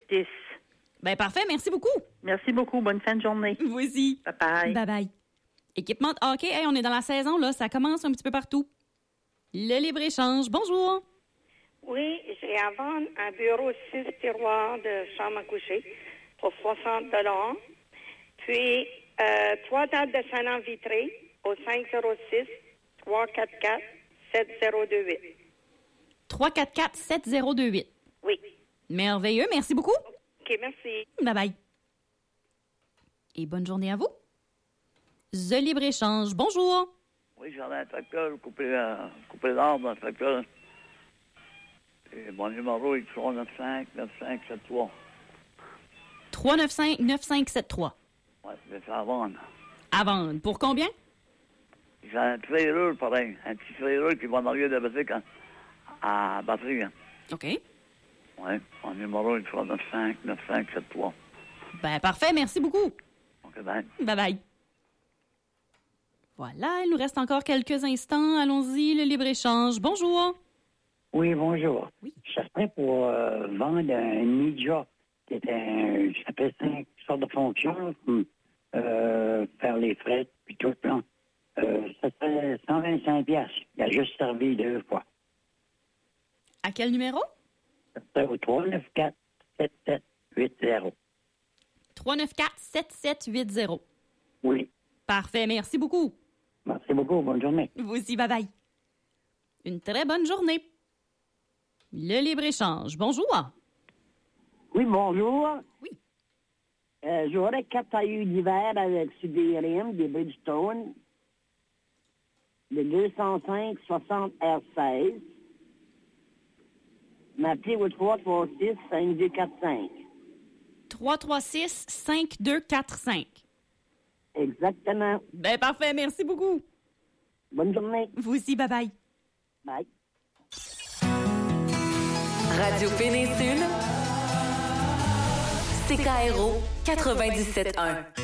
10. Ben parfait, merci beaucoup. Merci beaucoup. Bonne fin de journée. Vous aussi. Bye-bye. Bye-bye. Équipement de hockey, hey, on est dans la saison, là, ça commence un petit peu partout. Le libre-échange, bonjour. Oui, j'ai à vendre un bureau 6 tiroirs de chambre à coucher pour 60 $. Puis, 3 tables de salon vitrées au 506-344-7028. 344-7028. Oui. Merveilleux, merci beaucoup. OK, merci. Bye-bye. Et bonne journée à vous. The Libre-Échange, bonjour. Oui, j'en ai un tracteur coupé l'arbre dans le tracteur. Et mon numéro est 395-9573. 395-9573. Oui, je vais à vendre. À vendre. Pour combien? J'ai un trailer, pareil. Un petit trailer qui va en arrière de la batterie à batterie. Hein. OK. Oui, mon numéro est 395-9573. Ben, parfait, merci beaucoup. OK, bye. Bye-bye. Voilà, il nous reste encore quelques instants. Allons-y, le libre-échange. Bonjour. Oui, bonjour. Oui. Ça serait pour vendre un Ninja qui est ça fait 5 sortes de fonctions, faire les frais, puis tout le plan. Ça serait 125 $. Il a juste servi 2 fois. À quel numéro? Ça serait au 394-7780. 394-7780. Oui. Parfait, merci beaucoup. Merci beaucoup. Bonne journée. Vous aussi, bye-bye. Une très bonne journée. Le libre-échange, bonjour. Oui, bonjour. Oui. J'aurais 4 taillots d'hiver avec sur des rimes, des Bridgestone, de 205-60 R16. M'appelez au 336-5245. 336-5245. Exactement. Ben, parfait, merci beaucoup. Bonne journée. Vous aussi, bye-bye. Bye. Radio Péninsule, CKRO 97.1.